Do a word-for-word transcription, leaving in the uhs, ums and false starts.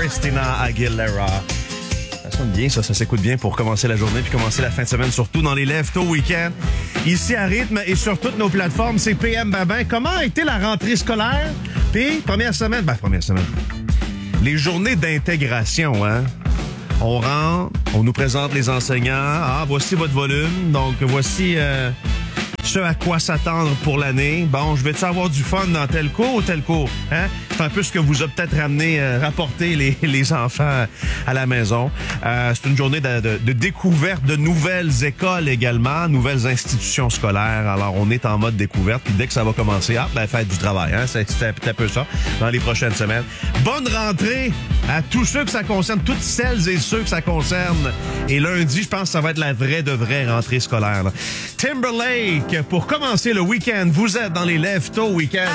Christina Aguilera. Ça sonne bien, ça, ça s'écoute bien pour commencer la journée puis commencer la fin de semaine, surtout dans les lèvres tôt week-end. Ici à Rythme et sur toutes nos plateformes, c'est P M Babin. Comment a été la rentrée scolaire? Puis, première semaine, ben, première semaine. Les journées d'intégration, hein? On rentre, on nous présente les enseignants. Ah, voici votre volume. Donc, voici euh, ce à quoi s'attendre pour l'année. Bon, je vais-tu avoir du fun dans tel cours ou tel cours? Hein? C'est un peu ce que vous a peut-être ramené, euh, rapporté les, les enfants à la maison. Euh, c'est une journée de, de, de découverte de nouvelles écoles également, nouvelles institutions scolaires. Alors, on est en mode découverte. Puis dès que ça va commencer, ah, ben, fête du travail. Hein? C'est, c'est un peu ça dans les prochaines semaines. Bonne rentrée à tous ceux que ça concerne, toutes celles et ceux que ça concerne. Et lundi, je pense que ça va être la vraie de vraie rentrée scolaire. Là. Timberlake, pour commencer le week-end, vous êtes dans les lèvres tôt week-end.